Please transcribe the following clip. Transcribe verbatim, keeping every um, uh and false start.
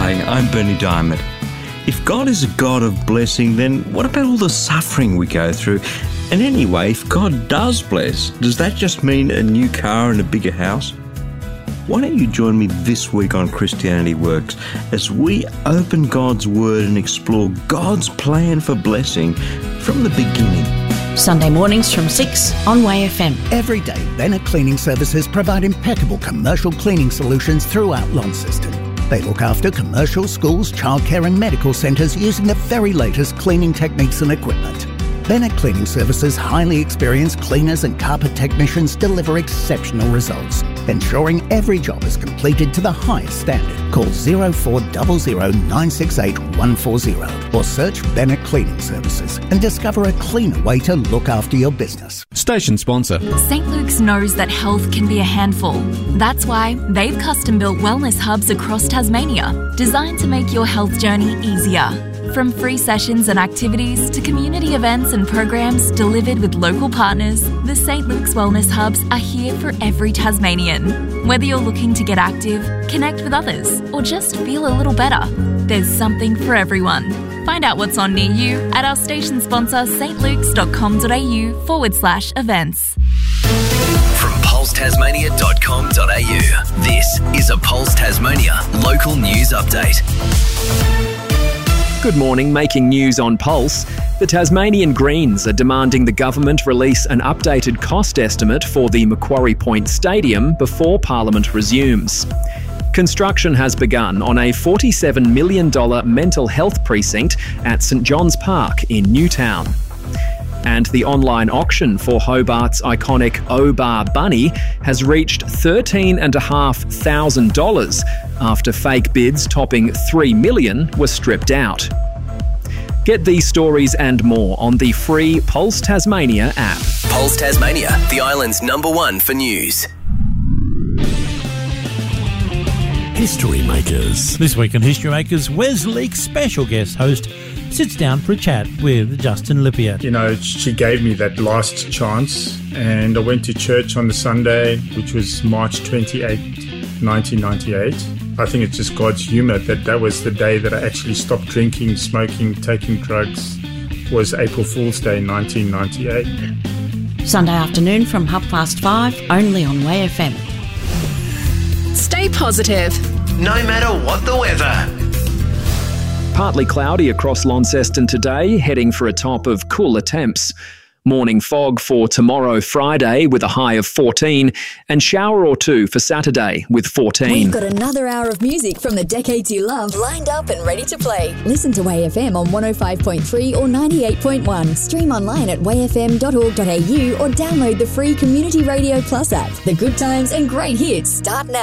G'day, I'm Bernie Diamond. If God is a God of blessing, then what about all the suffering we go through? And anyway, if God does bless, does that just mean a new car and a bigger house? Why don't you join me this week on Christianity Works as we open God's Word and explore God's plan for blessing from the beginning. Sunday mornings from six on Way F M. Every day, Bennett Cleaning Services provide impeccable commercial cleaning solutions throughout Launceston. They look after commercial, schools, childcare and medical centres using the very latest cleaning techniques and equipment. Bennett Cleaning Services' highly experienced cleaners and carpet technicians deliver exceptional results, ensuring every job is completed to the highest standard. Call zero four zero zero nine six eight one four zero or search Bennett Cleaning Services and discover a cleaner way to look after your business. Station sponsor. Saint Luke's knows that health can be a handful. That's why they've custom-built wellness hubs across Tasmania, designed to make your health journey easier. From free sessions and activities to community events and programs delivered with local partners, the Saint Luke's Wellness Hubs are here for every Tasmanian. Whether you're looking to get active, connect with others, or just feel a little better, there's something for everyone. Find out what's on near you at our station sponsor stlukes.com.au forward slash events. From pulse tasmania dot com dot a u, this is a Pulse Tasmania local news update. Good morning, making news on Pulse. The Tasmanian Greens are demanding the government release an updated cost estimate for the Macquarie Point Stadium before Parliament resumes. Construction has begun on a forty-seven million dollars mental health precinct at St John's Park in Newtown. And the online auction for Hobart's iconic O-Bar Bunny has reached thirteen thousand five hundred dollars after fake bids topping three million dollars were stripped out. Get these stories and more on the free Pulse Tasmania app. Pulse Tasmania, the island's number one for news. History Makers. This week on History Makers, Wes Leake's special guest host sits down for a chat with Justin Lippiatt. You know, she gave me that last chance, and I went to church on the Sunday, which was March twenty-eighth, nineteen ninety-eight. I think it's just God's humour that that was the day that I actually stopped drinking, smoking, taking drugs. It was April Fool's Day, nineteen ninety-eight. Sunday afternoon from half past five, only on Way F M. Stay positive, no matter what the weather. Partly cloudy across Launceston today, heading for a top of cooler temps. Morning fog for tomorrow, Friday, with a high of fourteen, and shower or two for Saturday with fourteen. We've got another hour of music from the decades you love lined up and ready to play. Listen to Way F M on one oh five point three or ninety-eight point one. Stream online at way f m dot org dot a u or download the free Community Radio Plus app. The good times and great hits start now.